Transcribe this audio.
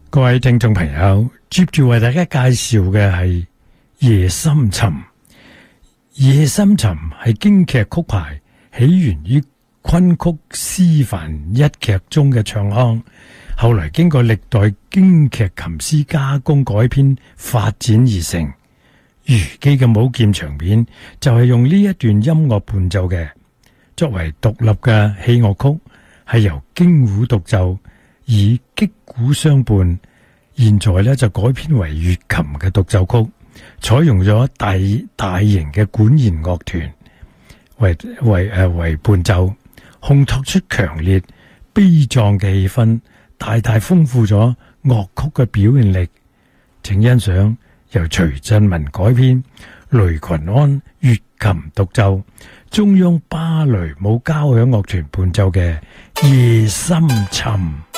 各位聽眾朋友，接住為大家介紹嘅係《夜深沉》。《夜深沉》係京劇曲牌，起源於昆曲詩範一劇中嘅唱腔，後來經過歷代京劇琴師加工改編發展而成。虞姬嘅舞劍場面就係用呢一段音樂伴奏嘅，作為獨立嘅器樂曲，係由京胡獨奏以擊鼓相伴。現在咧就改編為粵琴嘅獨奏曲，採用咗大型嘅管弦樂團為伴奏，烘托出強烈悲壯嘅氣氛，大大豐富咗樂曲嘅表現力。請欣賞由徐振文改編、雷群安粵琴獨奏、中央芭蕾舞交響樂團伴奏嘅《夜深沉》。